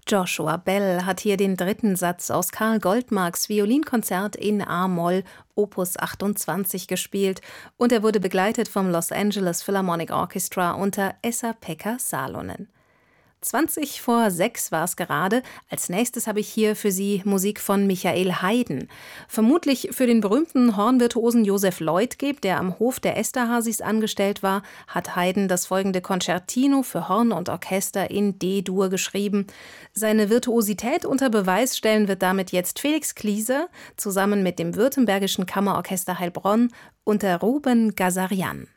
Joshua Bell hat hier den dritten Satz aus Karl Goldmarks Violinkonzert in a-Moll Opus 28 gespielt und er wurde begleitet vom Los Angeles Philharmonic Orchestra unter Esa-Pekka Salonen. 20 vor 6 war es gerade. Als nächstes habe ich hier für Sie Musik von Michael Haydn. Vermutlich für den berühmten Hornvirtuosen Joseph Leutgeb, der am Hof der Esterházys angestellt war, hat Haydn das folgende Concertino für Horn und Orchester in D-Dur geschrieben. Seine Virtuosität unter Beweis stellen wird damit jetzt Felix Klieser zusammen mit dem Württembergischen Kammerorchester Heilbronn unter Ruben Gazarian.